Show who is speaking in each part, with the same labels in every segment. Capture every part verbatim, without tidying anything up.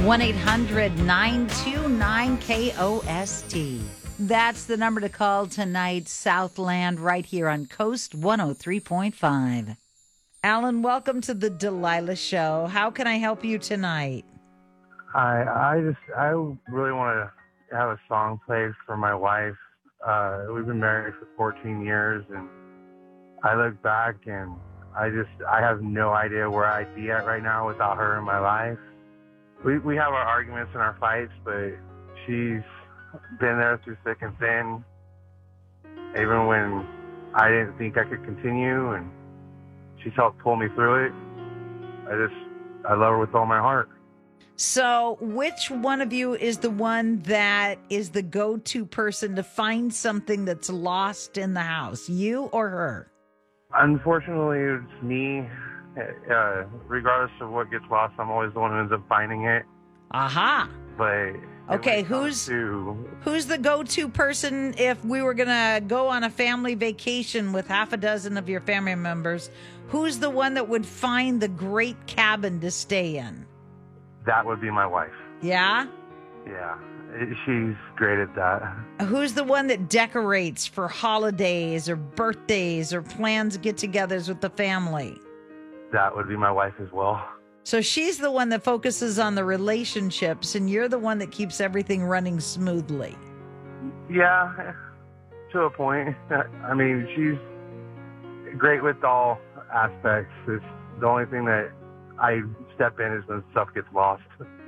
Speaker 1: one eight hundred nine two nine K O S T. That's the number to call tonight, Southland, right here on Coast one oh three point five. Alan, welcome to the Delilah Show. How can I help you tonight?
Speaker 2: I I just I really want to have a song played for my wife. Uh, we've been married for fourteen years, and I look back and I just I have no idea where I'd be at right now without her in my life. We we have our arguments and our fights, but she's been there through thick and thin, even when I didn't think I could continue, and she's helped pull me through it. I just I love her with all my heart.
Speaker 1: So which one of you is the one that is the go-to person to find something that's lost in the house, you or her?
Speaker 2: Unfortunately, it's me. Uh, regardless of what gets lost, I'm always the one who ends up finding it.
Speaker 1: Aha.
Speaker 2: But
Speaker 1: okay, who's
Speaker 2: to,
Speaker 1: who's the go-to person if we were going to go on a family vacation with half a dozen of your family members? Who's the one that would find the great cabin to stay in?
Speaker 2: That would be my wife.
Speaker 1: Yeah?
Speaker 2: Yeah. She's great at that.
Speaker 1: Who's the one that decorates for holidays or birthdays or plans get-togethers with the family?
Speaker 2: That would be my wife as well.
Speaker 1: So she's the one that focuses on the relationships, and you're the one that keeps everything running smoothly.
Speaker 2: Yeah, to a point. I mean, she's great with all aspects. It's the only thing that I step in is when stuff gets lost.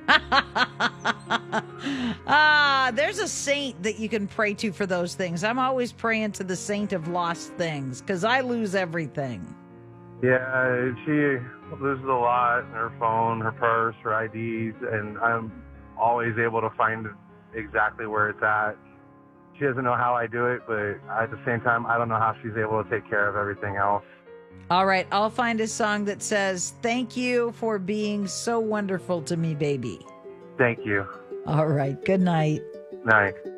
Speaker 1: Ah, there's a saint that you can pray to for those things. I'm always praying to the saint of lost things because I lose everything.
Speaker 2: Yeah, she loses a lot, her phone, her purse, her I Ds, and I'm always able to find exactly where it's at. She doesn't know how I do it, but at the same time, I don't know how she's able to take care of everything else.
Speaker 1: All right, I'll find a song that says, thank you for being so wonderful to me, baby.
Speaker 2: Thank you.
Speaker 1: All right, good night.
Speaker 2: Night.